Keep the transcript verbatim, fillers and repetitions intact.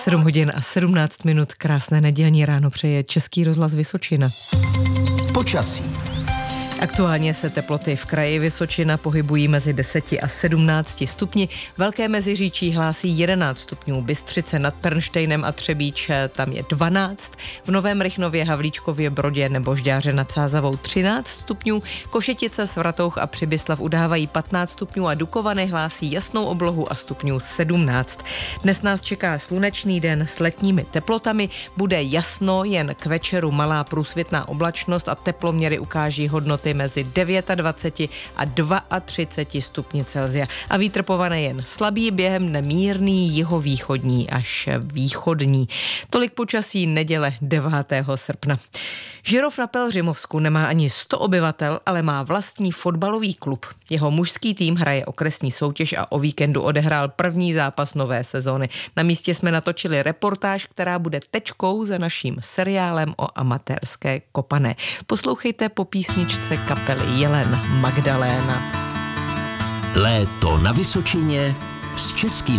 sedm hodin a sedmnáct minut, krásné nedělní ráno přeje Český rozhlas Vysočina. Počasí. Aktuálně se teploty v kraji Vysočina pohybují mezi deseti a sedmnácti stupni. Velké Meziříčí hlásí jedenáct stupňů, Bystřice nad Pernštejnem a Třebíč tam je dvanáct, v Novém Rychnově, Havlíčkově Brodě nebo Žďáře nad Sázavou třináct stupňů, Košetice, Svratoch a Přibyslav udávají patnáct stupňů a Dukovany hlásí jasnou oblohu a stupňů sedmnáct. Dnes nás čeká slunečný den s letními teplotami, bude jasno, jen k večeru malá průsvitná oblačnost a teploměry ukáží hodnoty mezi dvacet devět a třicet dva stupni Celsia. A vítr povane jen slabý, během dne mírný jihovýchodní až východní. Tolik počasí neděle devátého srpna. Žirov na Pelhřimovsku nemá ani sto obyvatel, ale má vlastní fotbalový klub. Jeho mužský tým hraje okresní soutěž a o víkendu odehrál první zápas nové sezóny. Na místě jsme natočili reportáž, která bude tečkou za naším seriálem o amatérské kopané. Poslouchejte po písničce kapely Jelen Magdaléna. Léto na Vysočině s Českým